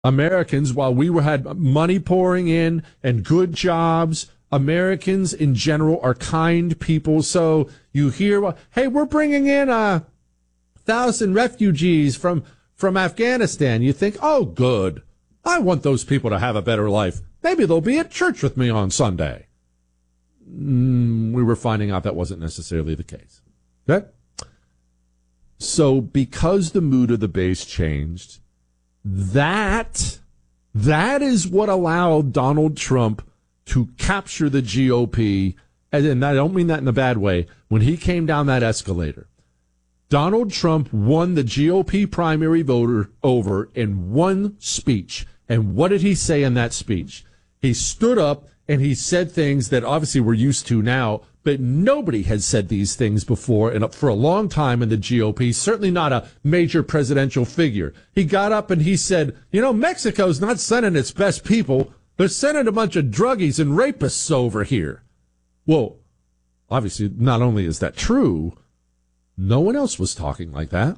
Americans, while had money pouring in and good jobs, Americans in general are kind people. So you hear, hey, we're bringing in 1,000 refugees from Afghanistan. You think, oh, good. I want those people to have a better life. Maybe they'll be at church with me on Sunday. We were finding out that wasn't necessarily the case. Okay? So because the mood of the base changed, that is what allowed Donald Trump to capture the GOP. And I don't mean that in a bad way. When he came down that escalator, Donald Trump won the GOP primary voter over in one speech. And what did he say in that speech? He stood up and he said things that obviously we're used to now, but nobody had said these things before and for a long time in the GOP, certainly not a major presidential figure. He got up and he said, Mexico's not sending its best people. They're sending a bunch of druggies and rapists over here. Well, obviously, not only is that true, no one else was talking like that.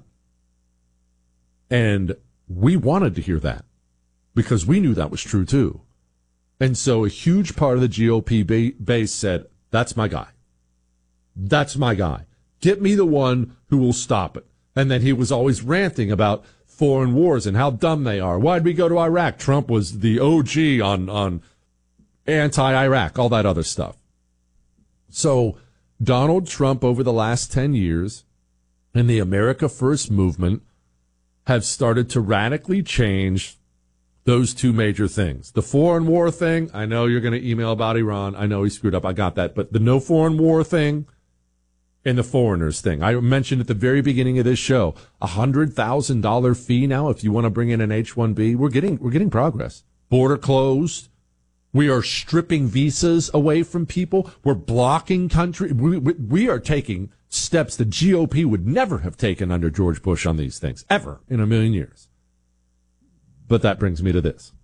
And we wanted to hear that because we knew that was true too. And so a huge part of the GOP base said, that's my guy. That's my guy. Get me the one who will stop it. And then he was always ranting about foreign wars and how dumb they are. Why'd we go to Iraq? Trump was the OG on anti-Iraq, all that other stuff. So Donald Trump over the last 10 years and the America First movement have started to radically change those two major things. The foreign war thing, I know you're going to email about Iran. I know he screwed up. I got that. But the no foreign war thing and the foreigners thing. I mentioned at the very beginning of this show, $100,000 fee now if you want to bring in an H-1B. We're getting progress. Border closed. We are stripping visas away from people. We're blocking country. We are taking steps the GOP would never have taken under George Bush on these things, ever in a million years. But that brings me to this.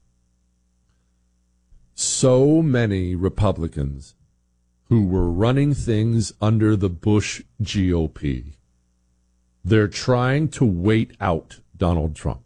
So many Republicans who were running things under the Bush GOP, they're trying to wait out Donald Trump.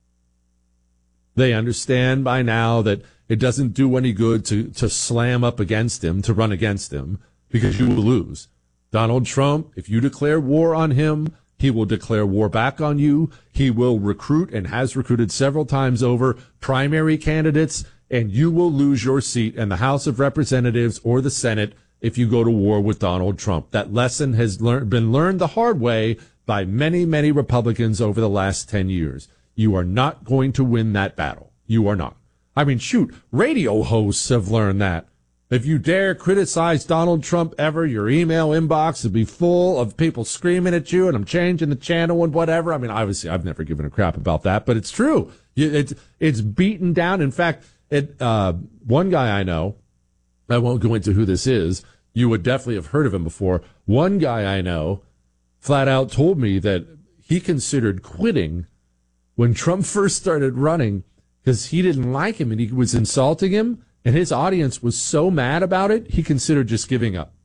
They understand by now that it doesn't do any good to slam up against him, to run against him, because you will lose. Donald Trump, if you declare war on him, he will declare war back on you. He will recruit and has recruited several times over primary candidates, and you will lose your seat in the House of Representatives or the Senate if you go to war with Donald Trump. That lesson has been learned the hard way by many, many Republicans over the last 10 years. You are not going to win that battle. You are not. I mean, shoot, radio hosts have learned that. If you dare criticize Donald Trump ever, your email inbox will be full of people screaming at you, and I'm changing the channel and whatever. I mean, obviously, I've never given a crap about that, but it's true. It's beaten down. In fact, one guy I know, I won't go into who this is, you would definitely have heard of him before. One guy I know flat out told me that he considered quitting when Trump first started running because he didn't like him and he was insulting him. And his audience was so mad about it, he considered just giving up.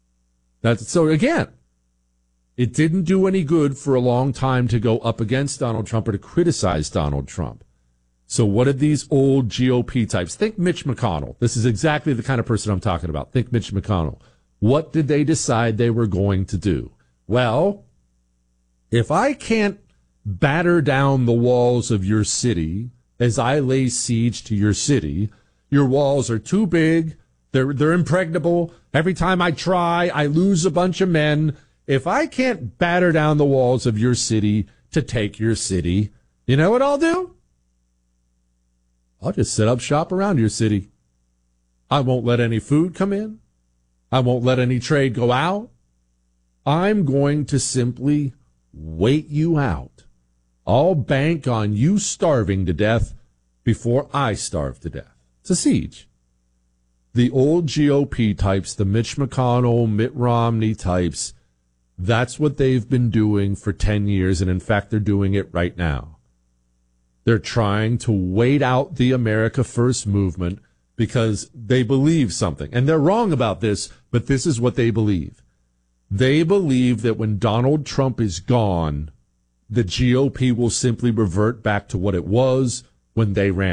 So again, it didn't do any good for a long time to go up against Donald Trump or to criticize Donald Trump. So what did these old GOP types think? Mitch McConnell. This is exactly the kind of person I'm talking about. Think Mitch McConnell. What did they decide they were going to do? Well, if I can't batter down the walls of your city as I lay siege to your city, your walls are too big. They're impregnable. Every time I try, I lose a bunch of men. If I can't batter down the walls of your city to take your city, you know what I'll do? I'll just set up shop around your city. I won't let any food come in. I won't let any trade go out. I'm going to simply wait you out. I'll bank on you starving to death before I starve to death. It's a siege. The old GOP types, the Mitch McConnell, Mitt Romney types, that's what they've been doing for 10 years, and in fact, they're doing it right now. They're trying to wait out the America First movement because they believe something. And they're wrong about this, but this is what they believe. They believe that when Donald Trump is gone, the GOP will simply revert back to what it was when they ran